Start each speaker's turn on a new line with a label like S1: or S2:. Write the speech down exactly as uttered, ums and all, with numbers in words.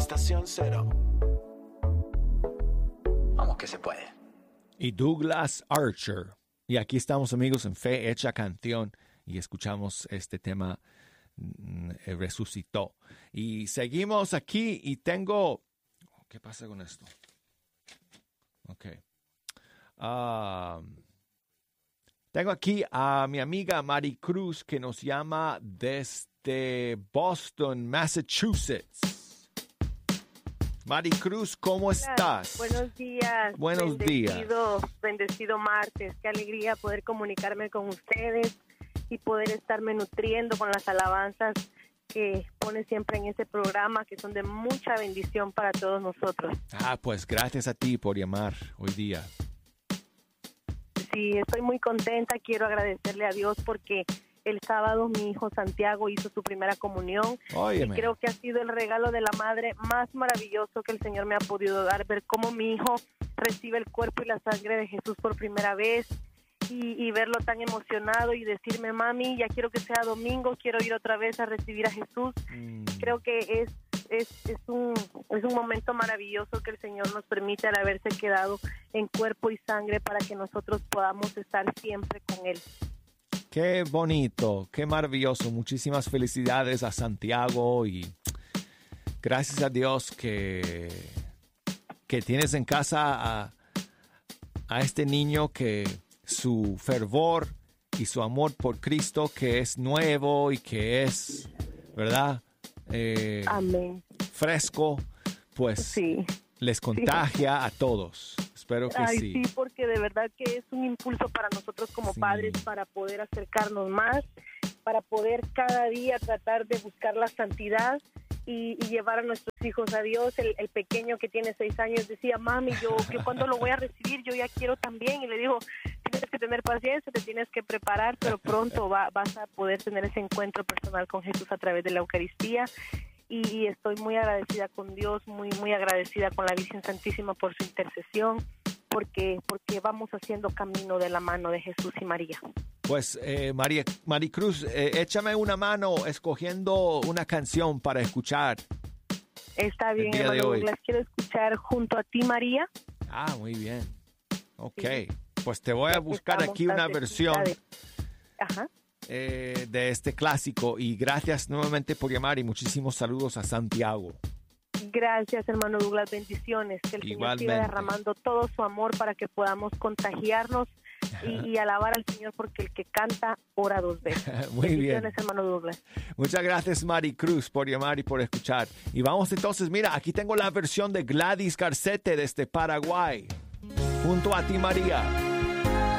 S1: Estación Cero. Vamos que se puede.
S2: Y Douglas Archer. Y aquí estamos, amigos, en Fe Hecha Canción. Y escuchamos este tema, mm, Resucitó. Y seguimos aquí y tengo... ¿Qué pasa con esto? Ok. Um, tengo aquí a mi amiga Mari Cruz que nos llama desde Boston, Massachusetts. Mari Cruz, ¿cómo estás?
S3: Buenos días.
S2: Buenos
S3: bendecido,
S2: días.
S3: Bendecido martes. Qué alegría poder comunicarme con ustedes y poder estarme nutriendo con las alabanzas que pone siempre en ese programa, que son de mucha bendición para todos nosotros.
S2: Ah, pues gracias a ti por llamar hoy día.
S3: Sí, estoy muy contenta. Quiero agradecerle a Dios porque el sábado mi hijo Santiago hizo su primera comunión.
S2: Óyeme.
S3: Y creo que ha sido el regalo de la madre más maravilloso que el Señor me ha podido dar, ver cómo mi hijo recibe el cuerpo y la sangre de Jesús por primera vez. Y, y verlo tan emocionado y decirme, mami, ya quiero que sea domingo, quiero ir otra vez a recibir a Jesús. Mm. Creo que es, es, es, un, es un momento maravilloso que el Señor nos permite al haberse quedado en cuerpo y sangre para que nosotros podamos estar siempre con Él.
S2: Qué bonito, qué maravilloso. Muchísimas felicidades a Santiago y gracias a Dios que, que tienes en casa a, a este niño que... su fervor y su amor por Cristo, que es nuevo y que es, ¿verdad? Eh,
S3: Amén.
S2: Fresco, pues sí. Les contagia sí. a todos. Espero que
S3: Ay,
S2: sí.
S3: Sí, porque de verdad que es un impulso para nosotros como sí. padres para poder acercarnos más, para poder cada día tratar de buscar la santidad y, y llevar a nuestros hijos a Dios. El, el pequeño que tiene seis años decía, mami, yo que cuando lo voy a recibir, yo ya quiero también. Y le digo, tienes que tener paciencia, te tienes que preparar, pero pronto va, vas a poder tener ese encuentro personal con Jesús a través de la Eucaristía. Y, y estoy muy agradecida con Dios, muy muy agradecida con la Virgen Santísima por su intercesión, porque porque vamos haciendo camino de la mano de Jesús y María.
S2: Pues, eh, María, Maricruz, eh, échame una mano escogiendo una canción para escuchar.
S3: Está bien, hermano Douglas. Quiero escuchar Junto a ti, María.
S2: Ah, muy bien. Ok. Sí. Pues te voy a buscar aquí una versión
S3: Ajá.
S2: eh, de este clásico. Y gracias nuevamente por llamar y muchísimos saludos a Santiago.
S3: Gracias, hermano Douglas. Bendiciones. Que el
S2: Igualmente.
S3: Señor siga derramando todo su amor para que podamos contagiarnos y, y alabar al Señor, porque el que canta ora dos veces.
S2: Muy bien.
S3: Bendiciones, hermano Douglas.
S2: Muchas gracias, Mari Cruz, por llamar y por escuchar. Y vamos entonces, mira, aquí tengo la versión de Gladys Garcete desde Paraguay. Junto a ti, María.